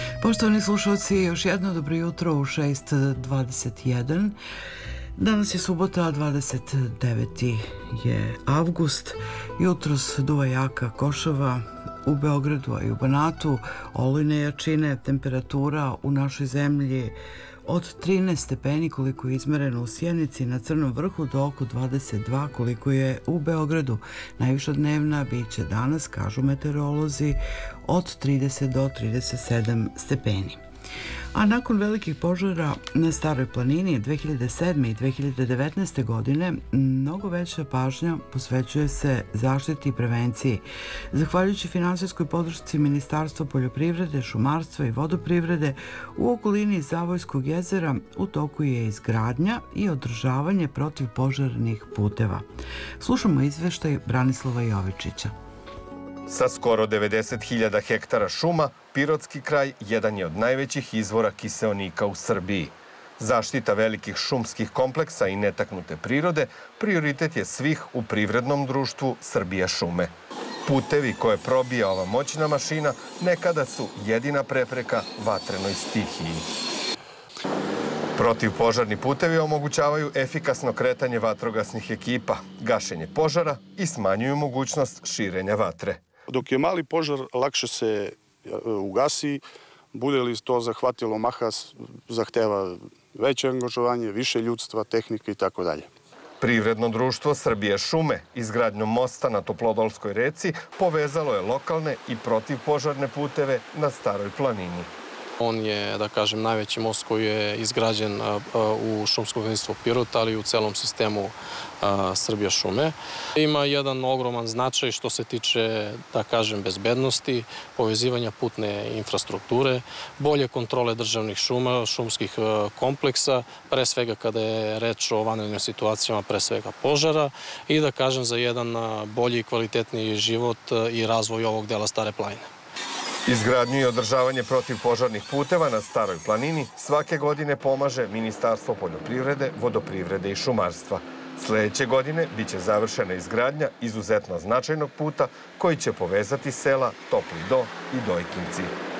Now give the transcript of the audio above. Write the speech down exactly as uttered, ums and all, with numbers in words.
Poštovani slušalci, još jedno dobro jutro u šest dvadeset jedan. Danas je subota, dvadeset deveti je avgust. Jutros duva jaka košava u Beogradu, a i u Banatu. Olujne jačine, temperatura u našoj zemlji od trinaest stepeni koliko je izmereno u Sjenici, na Crnom vrhu do oko dvadeset dva koliko je u Beogradu. Najviša dnevna biće danas, kažu meteorolozi, od trideset do trideset sedam stepeni. A nakon velikih požara na Staroj planini dve hiljade sedme i dve hiljade devetnaeste. godine mnogo veća pažnja posvećuje se zaštiti i prevenciji. Zahvaljujući finansijskoj podršci Ministarstva poljoprivrede, šumarstva i vodoprivrede, u okolini Zavojskog jezera u toku je izgradnja i održavanje protivpožarnih puteva. Slušamo izveštaj Branislava Jovičića. Sa skoro devedeset hiljada hektara šuma, Pirotski kraj jedan je od najvećih izvora kiseonika u Srbiji. Zaštita velikih šumskih kompleksa i netaknute prirode prioritet je svih u privrednom društvu Srbija šume. Putevi koje probija ova moćna mašina nekada su jedina prepreka vatrenoj stihiji. Protivpožarni putevi omogućavaju efikasno kretanje vatrogasnih ekipa, gašenje požara i smanjuju mogućnost širenja vatre. Dok je mali požar, lakše se ugasi, bude li to zahvatilo maha, zahteva veće angažovanje, više ljudstva, tehnike i tako dalje. Privredno društvo Srbije šume izgradnjom mosta na Toplodolskoj reci povezalo je lokalne i protivpožarne puteve na Staroj planini. On je, da kažem, najveći most koji je izgrađen u šumskom gazdinstvu Pirot, ali i u celom sistemu Srbija šume. Ima jedan ogroman značaj što se tiče, da kažem, bezbednosti, povezivanja putne infrastrukture, bolje kontrole državnih šuma, šumskih kompleksa, pre svega kada je reč o vanrednim situacijama, pre svega požara, i da kažem za jedan bolji i kvalitetniji život i razvoj ovog dela Stare planine. Izgradnju i održavanje protivpožarnih puteva na Staroj planini svake godine pomaže Ministarstvo poljoprivrede, vodoprivrede i šumarstva. Sljedeće godine biće završena izgradnja izuzetno značajnog puta koji će povezati sela Topli Do i Dojkinci.